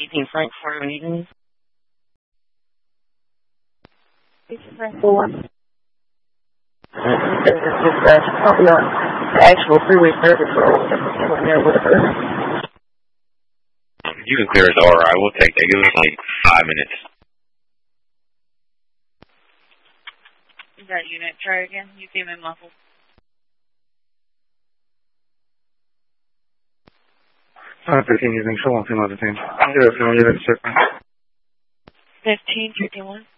18 Frank for meetings. Frank 4. It's probably not the actual freeway service road. There with her. You can clear his aura. I will take that. Give us like 5 minutes. Is that unit? Try again. You came in muffled. I'm 15 using Shalom, female detained. 0 female unit, 1551.